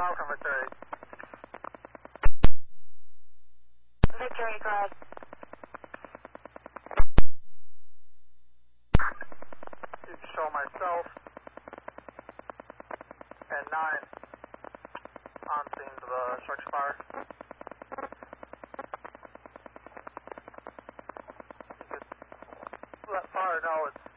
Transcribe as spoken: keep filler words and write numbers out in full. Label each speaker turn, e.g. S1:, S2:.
S1: Falcon Victory.
S2: Victory, go ahead.
S1: You can show myself and nine on scene to the structure fire. You could let fire know it's